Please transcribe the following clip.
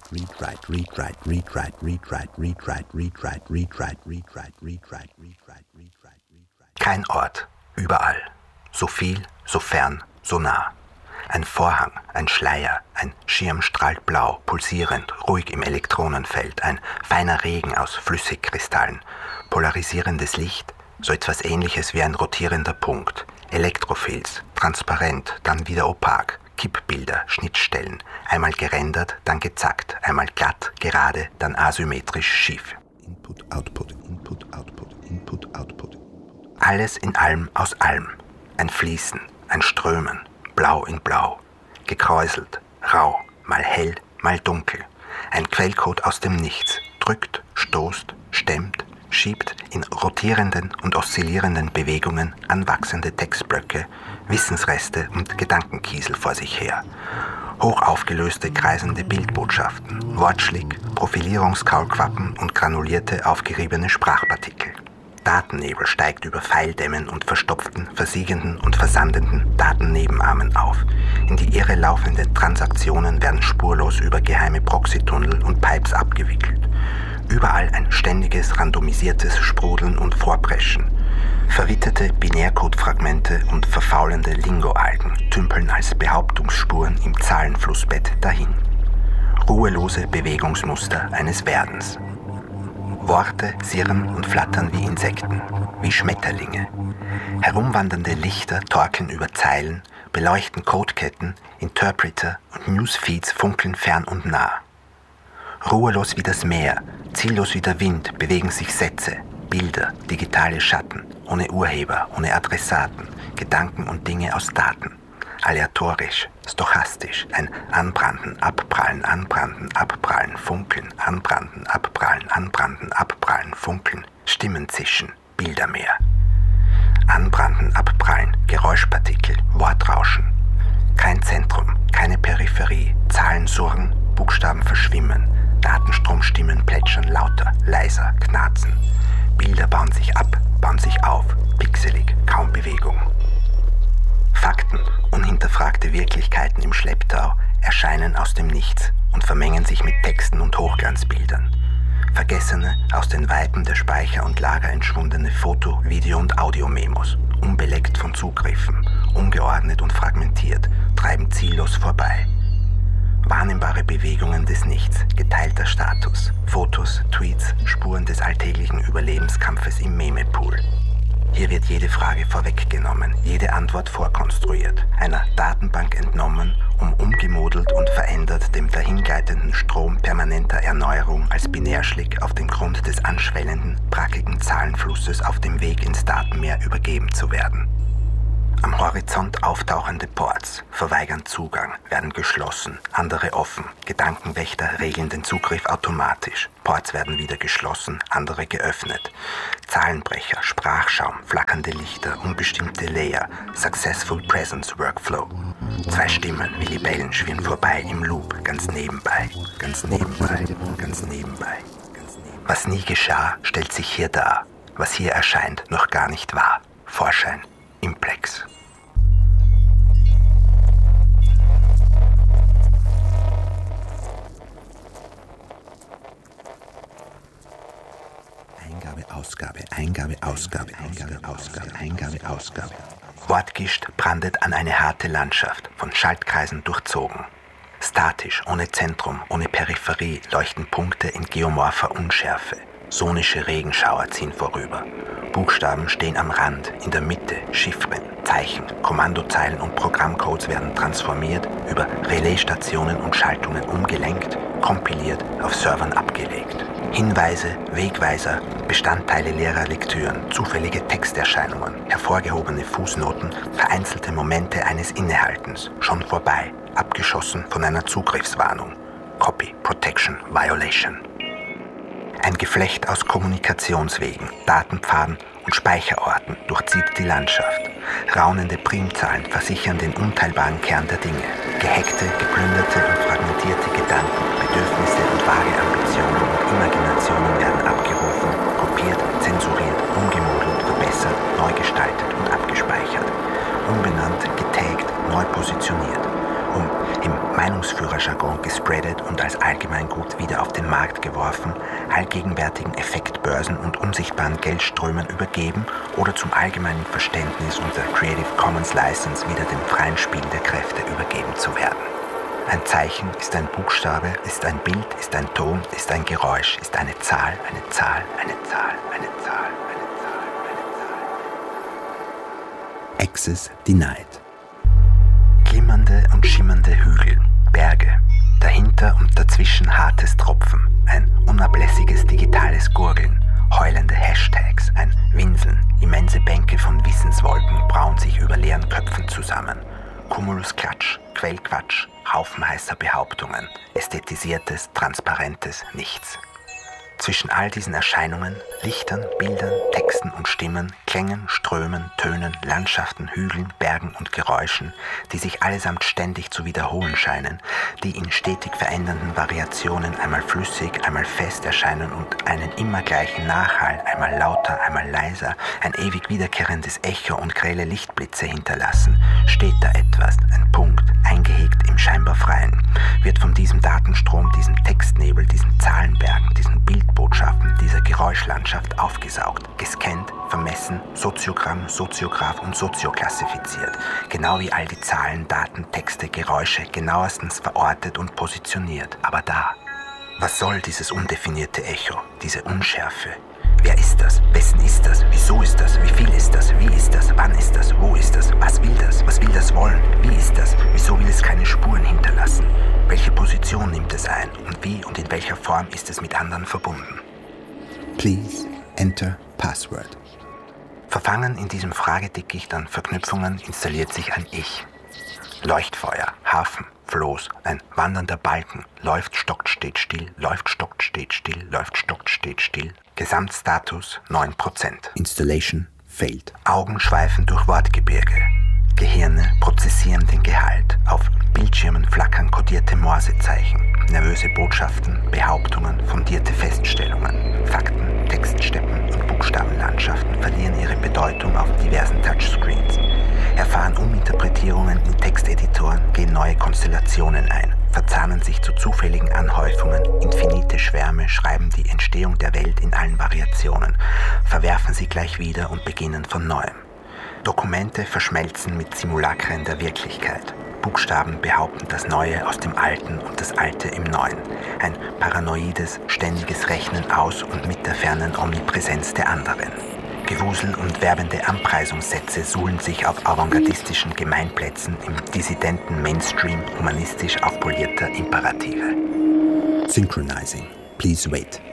Kein Ort, überall. So viel, so fern, so nah. Ein Vorhang, ein Schleier, ein Schirm strahlt blau, pulsierend, ruhig im Elektronenfeld, ein feiner Regen aus Flüssigkristallen, polarisierendes Licht, so etwas Ähnliches wie ein rotierender Punkt, Elektrofilz, transparent, dann wieder opak, Kippbilder, Schnittstellen, einmal gerendert, dann gezackt, einmal glatt, gerade, dann asymmetrisch schief. Input, Output, Input, Output, Input, Output. Alles in allem aus allem. Ein Fließen, ein Strömen, blau in blau, gekräuselt, rau, mal hell, mal dunkel. Ein Quellcode aus dem Nichts, drückt, stoßt, stemmt, schiebt in rotierenden und oszillierenden Bewegungen anwachsende Textblöcke, Wissensreste und Gedankenkiesel vor sich her. Hochaufgelöste, kreisende Bildbotschaften, Wortschlick, Profilierungskaulquappen und granulierte, aufgeriebene Sprachpartikel. Datennebel steigt über Pfeildämmen und verstopften, versiegenden und versandenden Datennebenarmen auf. In die Irre laufenden Transaktionen werden spurlos über geheime Proxytunnel und Pipes abgewickelt. Überall ein ständiges, randomisiertes Sprudeln und Vorpreschen. Verwitterte Binärcode-Fragmente und verfaulende Lingo-Algen tümpeln als Behauptungsspuren im Zahlenflussbett dahin. Ruhelose Bewegungsmuster eines Werdens. Worte sirren und flattern wie Insekten, wie Schmetterlinge. Herumwandernde Lichter torkeln über Zeilen, beleuchten Codeketten, Interpreter und Newsfeeds funkeln fern und nah. Ruhelos wie das Meer, ziellos wie der Wind bewegen sich Sätze, Bilder, digitale Schatten, ohne Urheber, ohne Adressaten, Gedanken und Dinge aus Daten. Aleatorisch, stochastisch, ein Anbranden, Abprallen, Anbranden, Abprallen, Funkeln, Anbranden, Abprallen, Anbranden, Abprallen, Funkeln, Stimmen zischen, Bildermeer. Anbranden, Abprallen, Geräuschpartikel, Wortrauschen. Kein Zentrum, keine Peripherie, Zahlen surren, Buchstaben verschwimmen, Datenstromstimmen plätschern lauter, leiser, knarzen. Bilder bauen sich ab, bauen sich auf, pixelig, kaum Bewegung. Fakten, unhinterfragte Wirklichkeiten im Schlepptau erscheinen aus dem Nichts und vermengen sich mit Texten und Hochglanzbildern. Vergessene, aus den Weiten der Speicher und Lager entschwundene Foto-, Video- und Audiomemos, unbeleckt von Zugriffen, ungeordnet und fragmentiert, treiben ziellos vorbei. Wahrnehmbare Bewegungen des Nichts, geteilter Status, Fotos, Tweets, Spuren des alltäglichen Überlebenskampfes im Memepool. Hier wird jede Frage vorweggenommen, jede Antwort vorkonstruiert, einer Datenbank entnommen, um umgemodelt und verändert dem dahingleitenden Strom permanenter Erneuerung als Binärschlick auf dem Grund des anschwellenden, brackigen Zahlenflusses auf dem Weg ins Datenmeer übergeben zu werden. Am Horizont auftauchende Ports verweigern Zugang, werden geschlossen, andere offen. Gedankenwächter regeln den Zugriff automatisch. Ports werden wieder geschlossen, andere geöffnet. Zahlenbrecher, Sprachschaum, flackernde Lichter, unbestimmte Layer, Successful Presence Workflow. Zwei Stimmen wie Libellen schwirren vorbei im Loop, ganz nebenbei, ganz nebenbei, ganz nebenbei. Was nie geschah, stellt sich hier dar. Was hier erscheint, noch gar nicht wahr. Vorschein. Implex. Eingabe. Wortgischt brandet an eine harte Landschaft, von Schaltkreisen durchzogen. Statisch, ohne Zentrum, ohne Peripherie leuchten Punkte in geomorpher Unschärfe. Sonische Regenschauer ziehen vorüber. Buchstaben stehen am Rand, in der Mitte, Chiffren, Zeichen, Kommandozeilen und Programmcodes werden transformiert, über Relaisstationen und Schaltungen umgelenkt, kompiliert, auf Servern abgelegt. Hinweise, Wegweiser, Bestandteile leerer Lektüren, zufällige Texterscheinungen, hervorgehobene Fußnoten, vereinzelte Momente eines Innehaltens, schon vorbei, abgeschossen von einer Zugriffswarnung. Copy, Protection, Violation. Ein Geflecht aus Kommunikationswegen, Datenpfaden und Speicherorten durchzieht die Landschaft. Raunende Primzahlen versichern den unteilbaren Kern der Dinge. Gehackte, geplünderte und fragmentierte Gedanken, Bedürfnisse und vage Ambitionen und Imaginationen werden abgerufen, kopiert, zensuriert, umgemodelt, verbessert, neu gestaltet und abgespeichert. Umbenannt, getaggt, neu positioniert. Im Meinungsführerjargon gespreadet und als allgemeingut Markt geworfen, allgegenwärtigen Effektbörsen und unsichtbaren Geldströmen übergeben oder zum allgemeinen Verständnis unter Creative Commons License wieder dem freien Spiel der Kräfte übergeben zu werden. Ein Zeichen ist ein Buchstabe, ist ein Bild, ist ein Ton, ist ein Geräusch, ist eine Zahl, eine Zahl, eine Zahl, eine Zahl, eine Zahl, eine Zahl. Access denied. Glimmernde und schimmernde Hügel, Berge, dahinter und dazwischen hartes Tropfen, ein unablässiges digitales Gurgeln, heulende Hashtags, ein Winseln, immense Bänke von Wissenswolken brauen sich über leeren Köpfen zusammen. Cumulus-Klatsch, Quellquatsch, Haufen heißer Behauptungen, ästhetisiertes, transparentes Nichts. Zwischen all diesen Erscheinungen, Lichtern, Bildern, Texten und Stimmen, Klängen, Strömen, Tönen, Landschaften, Hügeln, Bergen und Geräuschen, die sich allesamt ständig zu wiederholen scheinen, die in stetig verändernden Variationen einmal flüssig, einmal fest erscheinen und einen immer gleichen Nachhall, einmal lauter, einmal leiser, ein ewig wiederkehrendes Echo und grelle Lichtblitze hinterlassen, steht da etwas, ein Punkt, eingehegt im scheinbar Freien, wird von diesem Datenstrom, diesem Textnebel, diesen Zahlenbergen, diesen Bildbotschaften, dieser Geräuschlandschaft aufgesaugt, gescannt, vermessen, Soziogramm, Soziograph und sozioklassifiziert, genau wie all die Zahlen, Daten, Texte, Geräusche genauestens verortet und positioniert. Aber da, was soll dieses undefinierte Echo, diese Unschärfe? Wer ist das? Wessen ist das? Wieso ist das? Wie viel ist das? Wie ist das? Wann ist das? Wo ist das? Was will das? Was will das wollen? Wie ist das? Wieso will es keine Spuren hinterlassen? Welche Position nimmt es ein? Und wie und in welcher Form ist es mit anderen verbunden? Please enter password. Verfangen in diesem Fragedickicht an Verknüpfungen installiert sich ein Ich. Leuchtfeuer, Hafen, Floß, ein wandernder Balken, läuft, stockt, steht still, läuft, stockt, steht still, läuft, stockt, steht still. Gesamtstatus 9%. Installation failed. Augen schweifen durch Wortgebirge. Gehirne prozessieren den Gehalt. Auf Bildschirmen flackern kodierte Morsezeichen. Nervöse Botschaften, Behauptungen, fundierte Feststellungen. Fakten, Textsteppen und Buchstabenlandschaften verlieren ihre Bedeutung auf diversen Touchscreens. Erfahren Uminterpretierungen in Texteditoren, gehen neue Konstellationen ein, verzahnen sich zu zufälligen Anhäufungen, infinite Schwärme schreiben die Entstehung der Welt in allen Variationen, verwerfen sie gleich wieder und beginnen von Neuem. Dokumente verschmelzen mit Simulakren der Wirklichkeit. Buchstaben behaupten das Neue aus dem Alten und das Alte im Neuen. Ein paranoides, ständiges Rechnen aus und mit der fernen Omnipräsenz der anderen. Gewusel und werbende Anpreisungssätze suhlen sich auf avantgardistischen Gemeinplätzen im dissidenten Mainstream humanistisch aufpolierter Imperative. Synchronizing. Please wait.